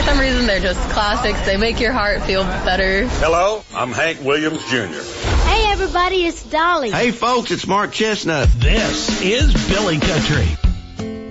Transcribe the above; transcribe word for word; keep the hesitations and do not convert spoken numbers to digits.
For some reason, they're just classics. They make your heart feel better. Hello, I'm Hank Williams Junior Hey, everybody, it's Dolly. Hey, folks, it's Mark Chestnut. This is Billy Country.